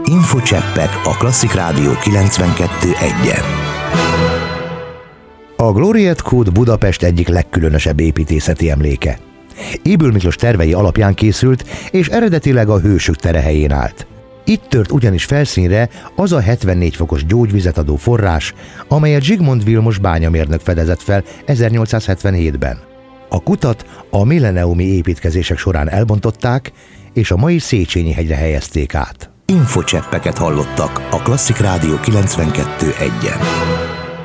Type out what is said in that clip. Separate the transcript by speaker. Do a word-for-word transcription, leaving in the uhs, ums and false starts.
Speaker 1: Infocseppek a Klasszik Rádió kilencvenkettő egyen. A Gloriette Kút Budapest egyik legkülönösebb építészeti emléke. Ybl Miklós tervei alapján készült, és eredetileg a Hősök tere helyén állt. Itt tört ugyanis felszínre az a hetvennégy fokos gyógyvizet adó forrás, amelyet Zsigmond Vilmos bányamérnök fedezett fel ezernyolcszázhetvenhétben. A kutat a milleniumi építkezések során elbontották, és a mai Széchenyi hegyre helyezték át. Infocseppeket hallottak a Klasszik Rádió kilencvenkettő egyen.